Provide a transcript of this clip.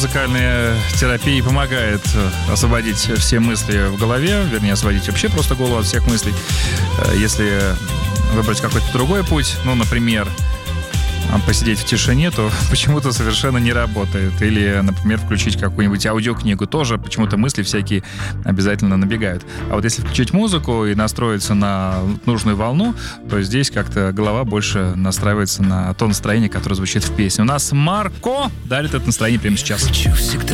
музыкальная терапия помогает освободить все мысли в голове, вернее, освободить вообще просто голову от всех мыслей. Если выбрать какой-то другой путь, ну, например, посидеть в тишине, то почему-то совершенно не работает. Или, например, включить какую-нибудь аудиокнигу, тоже почему-то мысли всякие обязательно набегают. А вот если включить музыку и настроиться на нужную волну, то здесь как-то голова больше настраивается на то настроение, которое звучит в песне. У нас Марко дарит это настроение прямо сейчас.